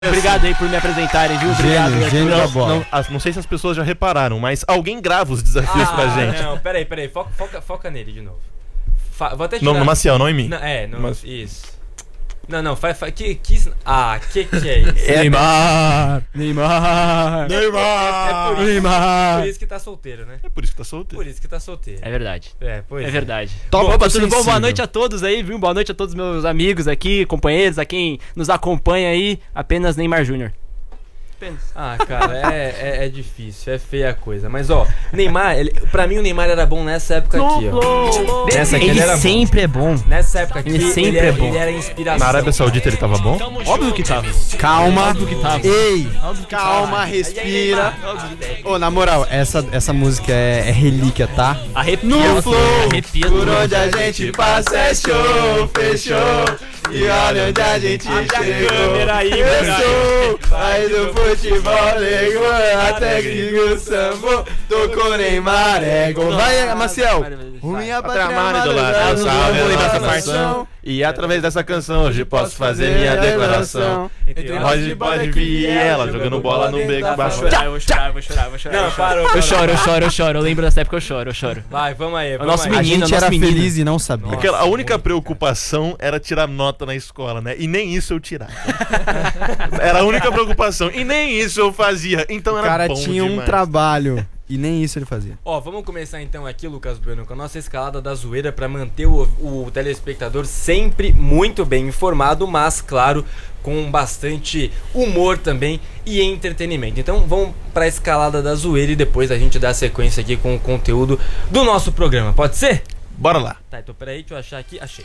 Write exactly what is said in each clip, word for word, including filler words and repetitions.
Obrigado aí por me apresentarem, viu? Obrigado. Gênio, gênio da Não, bola. não, as- não sei se as pessoas já repararam, mas alguém grava os desafios Ah, pra gente. Não, peraí, peraí. Foca, foca, foca nele de novo. Fa- vou até tirar. No, no Maciel, não em mim. Não, é, no, Mas- isso. Não, não, faz. Fa, que, que, ah, que que é isso? É- Neymar! Neymar! Neymar! É por isso, Neymar! por isso que tá solteiro, né? É por isso que tá solteiro. Por isso que tá solteiro. É verdade. É, pois É verdade. Tópico Bom, opa, tudo bom? sensível. Boa noite a todos aí, viu? Boa noite a todos meus amigos aqui, companheiros, a quem nos acompanha aí. Apenas Neymar Júnior. Apenas. Ah, cara, é, é, é difícil, é feia a coisa. Mas ó, Neymar, ele, pra mim o Neymar era bom nessa época aqui, ó. Nessa aqui ele, Ele era sempre é bom. bom. Nessa época aqui Ele sempre era, é bom. ele era inspiração. Na Arábia Saudita ele tava bom? Óbvio que tava. Calma. Óbvio que tava. Ei, calma, E aí, respira. Neymar? Ô, na moral, essa, essa música é, é relíquia, tá? Arrepia. No você, flow, arrepia por tudo. onde a gente passa é show, fechou. E olha onde a gente chegou. câmera aí, Eu cara. sou pai do futebol, nego, até que o samba tocou Neymar, é gol. Vai, Maciel. Minha Pátria amada do lado, salve a nossa paixão. E através dessa canção hoje posso fazer minha declaração. Pode, pode vir ela jogando bola no beco Vou baixo. chorar, eu vou chorar, eu vou chorar, eu vou chorar. Não, eu choro. parou, Eu parou. choro, eu choro, eu choro. Eu lembro dessa época, eu choro, eu choro. Vai, vamos aí, vamos nosso aí. A menino, gente nosso era menino. feliz e não sabia. Aquela, a única preocupação era tirar nota na escola, né? E nem isso eu tirava. Era a única preocupação. E nem isso eu fazia. Então O era cara bom tinha um demais. trabalho e nem isso ele fazia. Ó, vamos começar então aqui, Lucas Bueno, com a nossa escalada da zoeira pra manter o, o telespectador sempre muito bem informado, mas, claro, com bastante humor também e entretenimento. Então vamos pra escalada da zoeira e depois a gente dá sequência aqui com o conteúdo do nosso programa. Pode ser? Bora lá. Tá, então peraí, deixa eu achar aqui. Achei.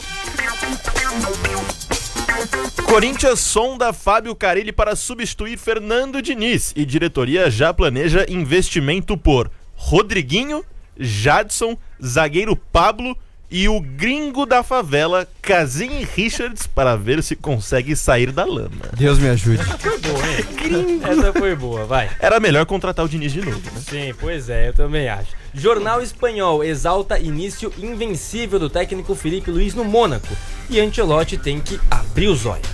Corinthians sonda Fábio Carille para substituir Fernando Diniz e diretoria já planeja investimento por Rodriguinho, Jadson, zagueiro Pablo e o gringo da favela, Casim Richards, para ver se consegue sair da lama. Deus me ajude. Foi boa, hein? Essa foi boa, vai. Era melhor contratar o Diniz de novo, né? Sim, pois é, eu também acho. Jornal Espanhol exalta início invencível do técnico Felipe Luiz no Mônaco. E Ancelotti tem que abrir os olhos.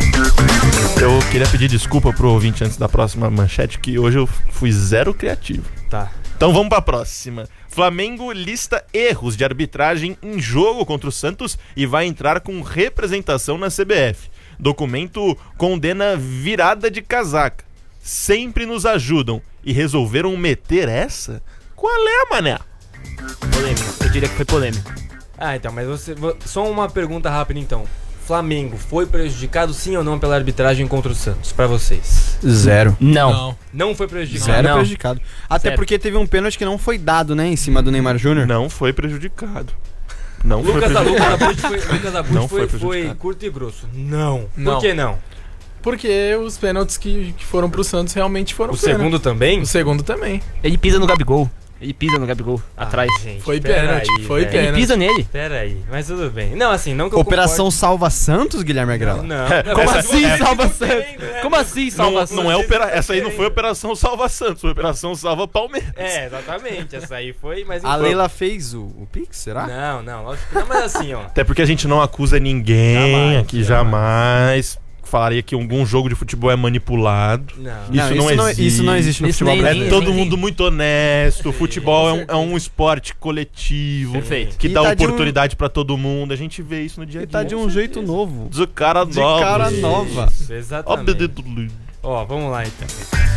Eu queria pedir desculpa pro ouvinte antes da próxima manchete, que hoje eu fui zero criativo. Tá. Então vamos pra próxima. Flamengo lista erros de arbitragem em jogo contra o Santos e vai entrar com representação na C B F. Documento condena virada de casaca. Sempre nos ajudam e resolveram meter essa? Qual é, mané? Polêmico, eu diria que foi polêmico. Ah, então, mas você. vo- Só uma pergunta rápida então. Flamengo foi prejudicado sim ou não pela arbitragem contra o Santos? Pra vocês. Zero. Não. Não foi prejudicado. Zero Não. prejudicado. Até Zero. porque teve um pênalti que não foi dado, né, em cima do Neymar Júnior. Não foi prejudicado. Não foi Lucas prejudicado. Lucas Abud foi, Lucas Abud Não foi, foi foi, prejudicado. curto e grosso. Não. Não. Por que não? Porque os pênaltis que, que foram pro Santos realmente foram O pênaltis. segundo também? O segundo também. Ele pisa no Gabigol. Ele pisa no Gabigol, atrás. Ah, gente, Foi pera pênalti, aí, foi velho. pênalti. Ele pisa nele. Pera aí, mas tudo bem. Não, assim, não que eu Operação Salva Santos, Guilherme Agrela? concorde- Não, É, não. Como Essa- assim, é- salva Não Santos? querendo, né? Como assim, salva Não, Santos? não é opera... Essa aí não foi Operação Salva Santos, foi Operação Salva Palmeiras. É, exatamente. Essa aí foi, mas A então- Leila fez o, o Pix, será? Não, não, lógico que não, mas assim, ó. Até porque a gente não acusa ninguém Jamais, aqui, jamais. Falaria que algum jogo de futebol é manipulado. Não. Isso não existe. Isso não existe no Isso futebol nem- É brasileiro. todo nem- mundo muito honesto. O futebol é um, com é um esporte coletivo. Perfeito. Que E dá tá de um- oportunidade pra todo mundo. A gente vê isso no dia a E dia. tá de um jeito novo. De cara De nova. cara nova. Isso, Ó, exatamente. dedo- Ó, vamos lá então.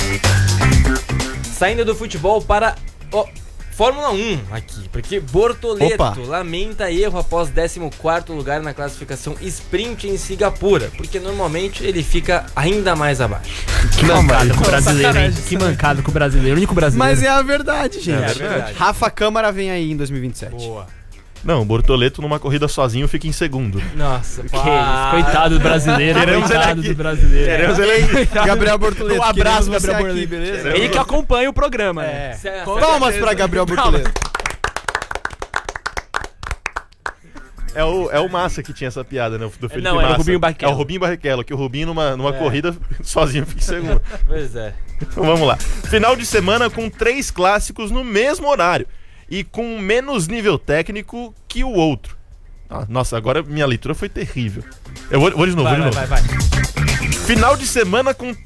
Saindo do futebol para ó, Fórmula um aqui, porque Bortoleto Opa. lamenta erro após décimo quarto lugar na classificação sprint em Singapura, porque normalmente ele fica ainda mais abaixo. Que mancada com o Não, brasileiro, hein? sacanagem, Que mancada com o brasileiro. O único brasileiro. Mas é a verdade, gente. É a verdade. Rafa Câmara vem aí em dois mil e vinte e sete. Boa. Não, o Bortoleto numa corrida sozinho fica em segundo. Nossa, Que isso, coitado do brasileiro. Queremos ele Coitado aqui. do brasileiro. Queremos ele aqui. Gabriel Bortoleto. Um abraço, queremos você Gabriel aqui, Bortoleto. beleza? Ele que acompanha o programa, né? É. Cê- Palmas pra Gabriel Bortoleto. É o, é o Massa que tinha essa piada, né? Do Felipe Não, era o Massa. Rubinho Barrichello. É o Rubinho Barrichello, que o Rubinho numa, numa É. corrida sozinho fica em segundo. Pois é. Então vamos lá. Final de semana com três clássicos no mesmo horário e com menos nível técnico que o outro. Ah, nossa, agora minha leitura foi terrível. Eu vou, vou de novo, Vai, vou de vai, novo. vai, vai. Final de semana com